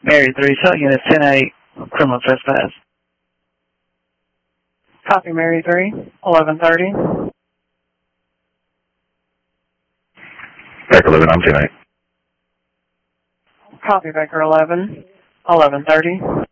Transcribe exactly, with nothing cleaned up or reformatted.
Mary three, Southern Unit ten eight, criminal trespass. Copy, Mary three, eleven thirty. Baker eleven, I'm ten eight. Copy, Baker eleven, eleven thirty.